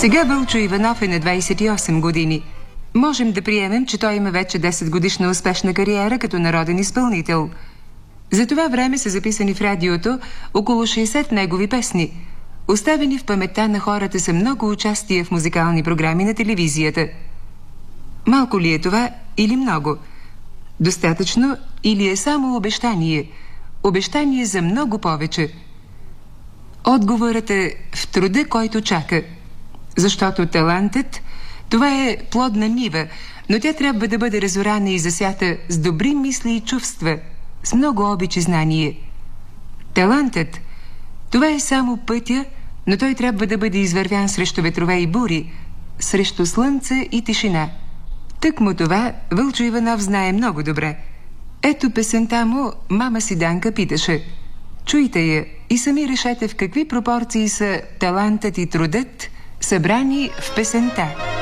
Сега Вълчо Иванов е на 28 години. Можем да приемем, че той има вече 10 годишна успешна кариера като народен изпълнител. За това време са записани в радиото около 60 негови песни. Оставени в паметта на хората са много участия в музикални програми на телевизията. Малко ли е това или много? Достатъчно или е само обещание? Обещание за много повече. Отговорът е в труда, който чака. Защото талантът, това е плодна нива, но тя трябва да бъде разорана и засята с добри мисли и чувства, с много обич и знание. Талантът, това е само пътя, но той трябва да бъде извървян срещу ветрове и бури, срещу слънце и тишина. Тъкмо това Вълчо Иванов знае много добре. Ето песента му «Мама си Данка» питаше. Чуйте я и сами решете в какви пропорции са талантът и трудът, събрани в песента.